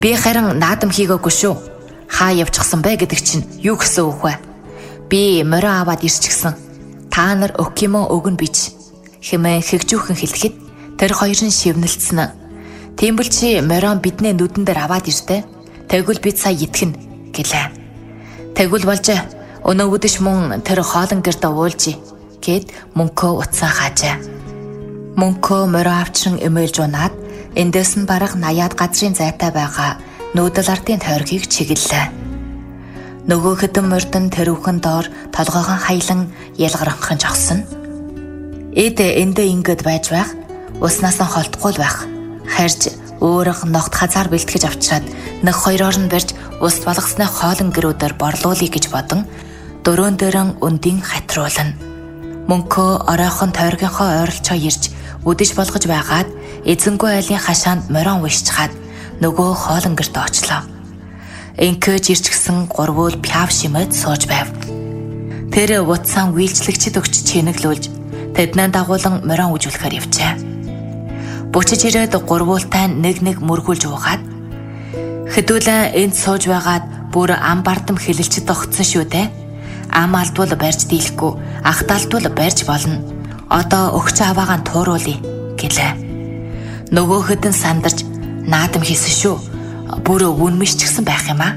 Би харин наадам хийгээгүй шүү. Хаа явчихсан бэ гэдэг чинь юу гэсэн үг вэ? Би морио аваад ирчихсэн. Та нар өгөх юм уу өгнө бич хэмээн хэгжүүхэн хэлэхэд тэр хоёрын шивнэлцсэн. Тийм бол чи морион биднээ нүдэн дээр аваад иртээ. Тэгвэл бид сая итгэнэ гэлээ. Тэгвэл болж өнөө өдөш мөн тэр хоолн гэрд уулжи гэд мөнхөө утсан хаажаа. Мөнхөө морио авчин эмээлж унаад эндээс нь бараг 80-аад газрын зайтай байгаа нүүдэл ардын тойргийг чиглэлээ. Нөгөө хэдэн мордон тэрүүхэн доор толгоогоо хайлан ялгаранхан жогсон. Эд эндээ ингээд байж байх уснаас нь холдохгүй байх. Харж өөрөг ногт хазаар бэлтгэж авчираад нэг хоёроор нь барьж ус болгосны хоолн гэрүүдээр борлуулъя гэж бодон дөрөөн дөрөн өндийн хатруулна. Мөнхөө оройхон тойргийнхоо ойролцоо ирж үдэж болгож байгаад эзэнгүй айлын хашаанд морион уушчаад нөгөө хоолн гэрт очлоо. Инкэж ирчихсэн гурвуул пяв шимэд сууж байв. Тэр утсан үйлчлэгчд өгч чэнэглүүлж тэднээ дагуулan морион үжүүлэхээр явжээ. Бучиж ирээд гурвуултай нэг мөргүүлж уугаад хэдүүлэн энд сууж байгаад бүр ам бардам хилэлцэд огцсон шүү дээ. Ам алдвал барьж дийлэхгүй, ах талдвал барьж болно. Одоо өгч аваагаан тууруулъя гэлээ. Нөгөө хэдэн сандарч наадам хийсэн шүү. Бүр үнмэш ч гэсэн байх юм аа.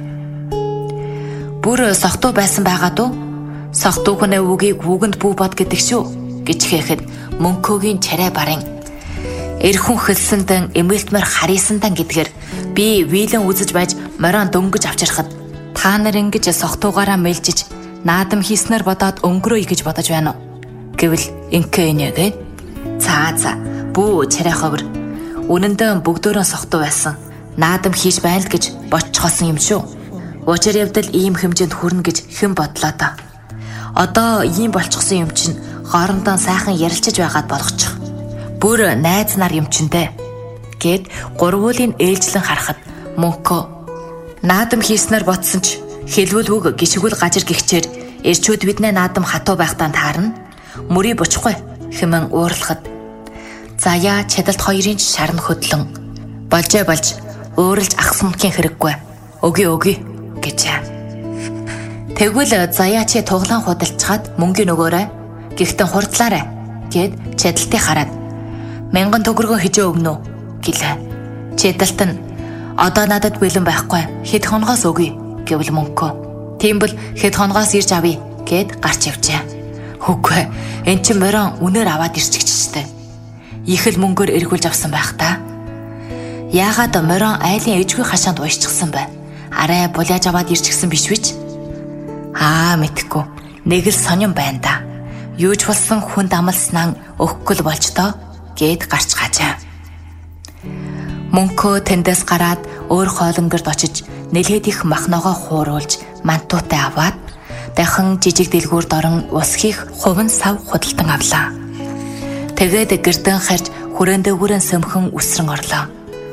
Бүр сохтуу байсан байгаа дөө. Сохтуухны үгийг үгэнд бүү бод гэдэг шүү гэж хэлэхэд мөнхөөгийн чарай барын эрхэн хөлсөндөн эмээлтмэр харьяасандан гэдгээр би вилэн үзэж байж морион дөнгөж авчирхад та нар ингэж сохтуугаараа мэлжиж наадам хийснээр бодоод өнгөрөөе гэж бодож байна уу гэвэл инкэнэгээ цаа бүү чарай ховор үнэндээ бүгдөө сохтуу байсан наадам хийж байна л гэж бочхоосон юм шүү. Учир явдал ийм хэмжээнд хүрнэ гэж хэн бодлоо та. Одоо ийм болчихсон юм чинь хоорондоо сайхан ярилцаж байгаад болгочих. Бүр найз нар юм чиндээ гэд гурвуулын ээлжлэн харахад мөнхөө наадам хийснээр ботсон ч хэлвэл үг гიშгүүл гажир гихчээр эрчүүд биднээ наадам хатуу байхдаа таарна. Мөрий бочхгүй хэмээн уурлахад заяа чадалт хоёрын шарн хөдлөн болж өөрлж ахсамтгийн хэрэггүй. Өгье гэжээ. Тэгвэл заяа чи туглаан худалцаад мөнгөний өгөөрэй. Гэхдээ хурдлаарай гэд чадалтыг хараад 1000 төгрөгөө хижээ өгнө үү гэлээ. Чадалт нь одоо надад бэлэн байхгүй. Хэд хоногоос өгье гэвэл мөнхөө. Тийм бол хэд хоногоос ирж авъя гэд гарч явжээ. Үгүй эн чинь морион үнээр аваад ирчихчтэй. Их л мөнгөөр эргүүлж авсан байх та. Яагаад морион айлын ээжгүй хашаанд уушчихсан бэ? Арай булааж аваад ирчихсэн биш вич? Мэдхгүй. Нэг л сонирн байна да. Юуж болсон хүнд амлснаа өгөхгүй л болж тоо гэд гарч гажаа. Мөнхөө тэндээс гараад өөр хоолонгорд очиж нэлээд их махногоо хууруулж мантуутай аваад дахин жижиг дэлгүүрд орон ус хийх хувин сав худалдан авлаа. Тэгээд гэрдэн харж хүрээндээ сөмхөн үсрэн орлоо.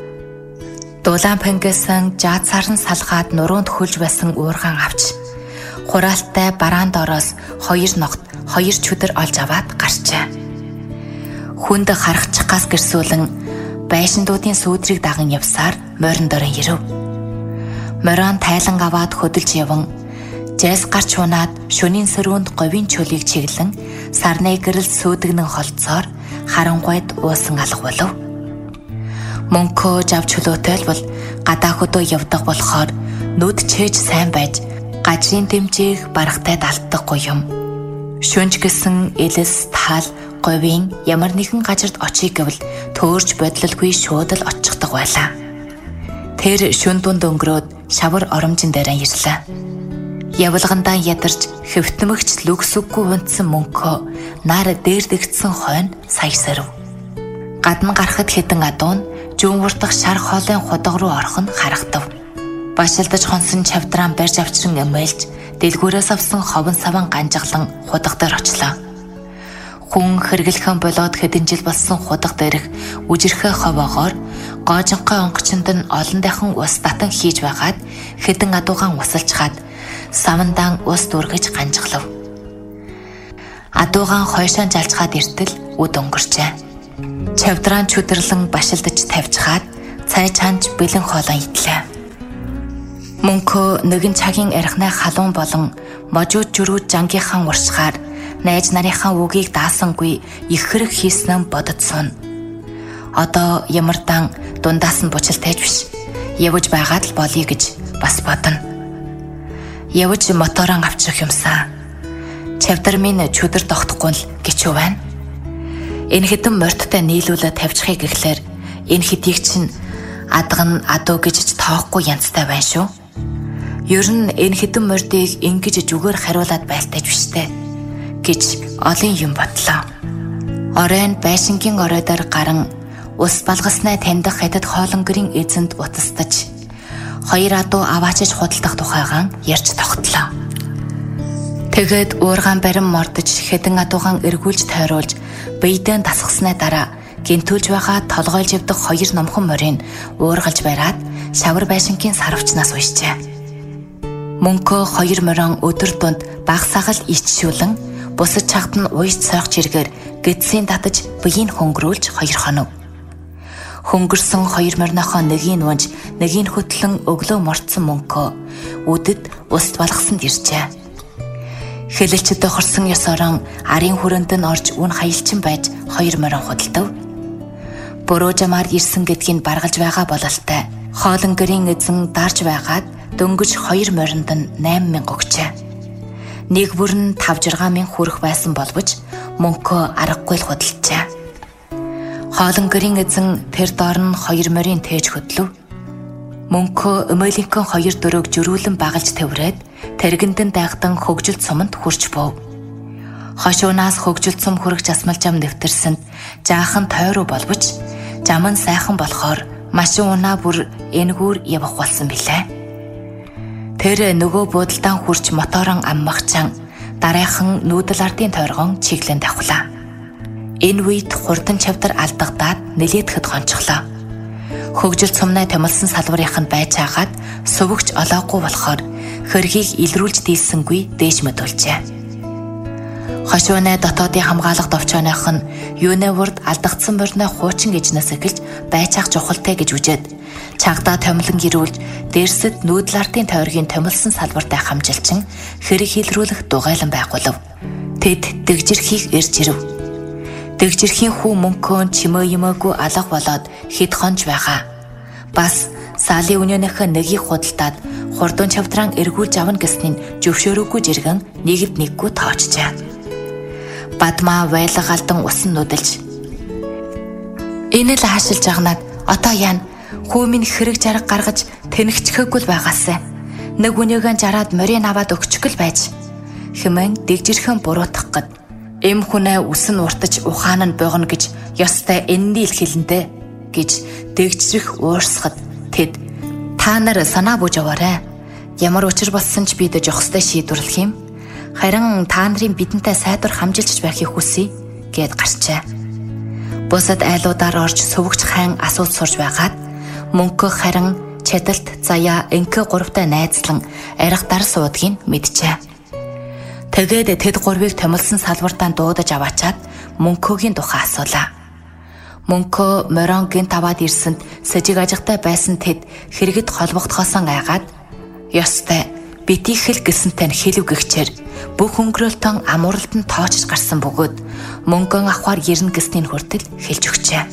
Дулаан пангасан жаацаар нь салгаад нуруунд хөлж байсан уургаан авч хураалтай бараан доороос 2 ногт 2 чөдөр олж аваад гарчээ. Хүнд харахчихгаас гэрсүүлэн байшиндуудын сүүдрийг даган явсаар морин дорон ирэв. Морион тайлан аваад хөдөлж яван жайс гарч унаад шөнийн сөрөөнд говийн чөлийг чиглэн сарны гэрэл сүүдгнэн холцоор харангуйд уусан алга болов. Мөнхөө жав чөлөөтэй бол гадаа хөдөө явдаг болохоор нүд чээж сайн байж гажрын дэмжээх барахтай далтдаггүй юм. Шүнж гэсэн элэс таал говийн ямар нэгэн газарт очие гэвэл төөрч бодлолгүй шууд л очихдаг байлаа. Тэр шүн дунд өнгөрөөд шавар оромжин дээрээ ирлээ. Явлагандаа ядарч хэвтмэгч лүгсүггүй унтсан мөнхөө нар дээрдэгдсэн хойно саясарв. Гадна гарахад хэдэн адуун жүүнвурдах шар хоолын худаг руу орох нь харагдав. Башилдаж хонсон чавдран барьж авчран эмээлж дэлгүүрээс авсан ховон саван ганжглан худаг дээр очлоо. Хүн хэрэглэхэн болоод хэдэн жил болсон худаг дээрх үжирхээ ховоогоор гоожинхой онгочонд нь олон дахин ус татан хийж байгаад хэдэн адуугаан усалчгаад савандаан ус дүүргэж ганжглав. Адуугаан хойшоо жалжгаад иртэл үд өнгөрчээ. Чавдран чүдэрлэн башилдаж тавьчихаад цай чанж бэлэн хоолоо идлээ. Мөнхөө нэгэн цагийн архинай халуун болон можууд журууд жангийнхан уршихаар найз нарынхаа үгийг даасангүй их хэрэг хийсэн нь бододсон. Одоо ямардан дундаас нь бучлалтай биш. Явж байгаад л болъё гэж бас бодно. Явж моторон авчрах юмсаа. Чавдар минь чөдөр тогтохгүй л гिचүү байна. Энэ хэдэн морьттой нийлүүлээд тавьчихыг гэхлээр энэ хэдийг чинь адга нь адуу гэж тоохгүй янзтай байна шүү. Ер нь энэ хэдэн морьдыг ингэж зүгээр хариулаад байлтайж биштэй гэж олон юм бодлоо. Оройн байшингийн оройдоор гарan ус балгаснаа таних хятад хоолонгорын эзэнд утастаж хоёр адуу аваачиж худалдах тухайгаан ярьж тогтлоо. Тэгэд уургаан барин мордож хэдэн адуугаан эргүүлж тойруулж биедэн тасгаснаа дараа гинтүүлж байгаа толгойлж явдаг хоёр номхон морийг уургалж бариад шавар байшингийн сарвчнаас уйжээ. Мөнхөө хоёр морин өдөр дунд багсаал ичшүүлэн бусад чагт нь уйж сойгч иргээр гэдсийн татаж биеийг хөнгөрүүлж 2 хоног. Хөнгөрсөн хоёр моринохоо нэгийг унж нэгийг хөтлөн өглөө морцсон мөнхөө үдэд уст балгасанд иржээ. Хэлэлчд хорсон ёсорон арын хүрээнд нь орж үн хаялчин байж 2 морин худалдав. Буруу жамаар ирсэн гэдгийг баргалж байгаа бололтой. Хоолонгорын эзэн дарж байгаад дөнгөж 2 моринд нь 8,000 өгчээ. Нэг бүр нь 5-6,000 хүрэх байсан боловч мөнхөө аргагүй л худалджээ. Хоолонгорын эзэн тэр доор нь 2 морийн тээж хөдлөв. Мөнхөө өмөөлийнхөө 2 дөрөг жөрүүлэн багалж тэврээд тэргэндэн дайгдан хөгжилт суманд хурж бов. Хошуунаас хөгжилт сум хүрэх жасмал жам нэвтэрсэнд жаахан тойруу боловч жам нь сайхан болохоор машин унаа бүр энгүүр явах болсон билээ. Тэр нөгөө буудалдан хурж моторон аммагчан дараахан нүүдэл ардын тойргон чиглэн давхлаа. Энэ үед хурдан чавдар алдагдаад нэлээдэхэд гончихлоо. Хөгжилт сумнаа томилсон салбарынханд байж хагаад сувгч олоогүй болохоор хөргийг илрүүлж дийлсэнгүй дээж мэдүүлжээ. Хошуунаа дотоодын хамгаалах товчооных нь юунэвэрд алдагдсан морины хуучин эжнээс эхэлж байцаах жухалтай гэж үжээд чагдаа томилон гэрүүлж дээрсэд нүүдэл ардын тойргийн томилсон салбартай хамжилчин хэрэг илрүүлэх дугайлан байгуулав. Тэд дэгжирхийг ирж ирэв. Дэгжирхийн хүү мөнхөө чимээ юмаагүй алга болоод хэд хонж байгаа. Бас саалын үнэнийхээ нэгийг худалдаад хурдан чавдран эргүүлж авна гэсний зөвшөөрөөгүй жиргэн нэгэд нэггүй тоочжээ. Бадмаа байлга алдан усан нүдэлж. Энэ л хаашилж агнаад одоо яана хүү минь хэрэг жарга гаргаж тэнэгчхээгүй л байгаасай. Нэг үнийгэн жараад морийг аваад өгчихгөл байж. Хэмээн дэгжирхэн буруутгах гэд. Эм хүнээ үсэн уртаж ухаан нь богоно гэж ёстой энэний л хэлэндэ гэж дэгжрэх уурсахад тэд та нар санаа бууж аваарай. Ямар учир болсон ч бид жохстой шийдвэрлэх юм. Харин та нарын бидэнтэй сайдвар хамжилж байхыг хүсье гэд гарчээ. Бусад айлуудаар орж сувгч хайн асууж сурж байгаад мөнхөө харин чадалт заяа энхэ гуравтай найзлан арихтар суудгийг мэджээ. Тэгээд тэд гурвыг томилсон салбартаа дуудаж аваачаад мөнхөөгийн тухай асуулаа. Мөнхөө морон гинт аваад ирсэнд сэжиг ажигтай байсан тэд хэрэгэд холбогдохоос айгаад ёстой битий хэл гэсэнтэй хэлв гихчээр бүх өнгөрөөлтөн амууралд нь тоочж гарсан бөгөөд мөнгөн авахар ернэ гэсний хүртэл хэлж өгчээ.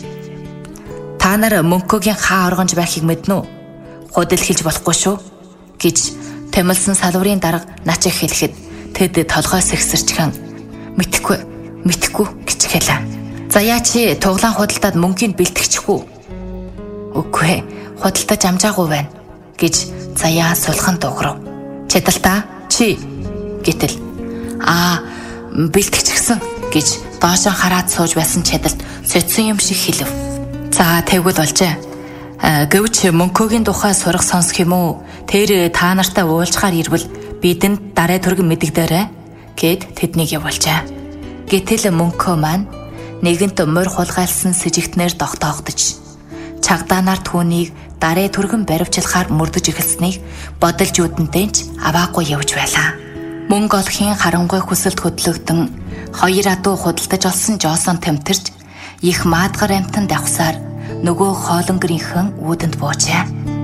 Та нар мөнхөөгийн хаа оргонж байхыг мэднэ үү? Худал хэлж болохгүй шүү гэж томилсон салбарын дарга начиг хэлэхэд тэд толгойс ихсэрчхэн мэдхгүй гэж хэлээ. За яа чи туглаан худалдаад мөнгөний бэлтгэчихгүй. Үгүй худалдаж амжаагүй байна гэж заяа сулхан дуурав. Чадалтаа чи гэтэл бэлтгэчихсэн гэж доошоо хараад сууж байсан чадалт сөцсөн юм шиг хэлв. За тэгвэл болжээ. Гэвч мөнхөөгийн тухай сурах сонсох юм уу? Тэр та нартай уулзахаар ирвэл бидэнд дараа түргэн мэдэгдээрэй гэд тэднийг явуулжээ. Гэтэл мөнхөө маань нэгэнт морь хулгайлсан сэжигтнэр тогтоогдож чагдаанаар түүнийг дараа түргэн баривчлахаар мөрдөж эхэлснийг бодолж үдэнтэй ч аваагүй явж байлаа. Мөнгө олохын харангуй хүсэлт хөдлөгдөн 2 адуу худалдаж олсон Жосон тэмтэрч их маадгар амтан давхсаар нөгөө хоолонгорынхэн үүдэнд буужээ.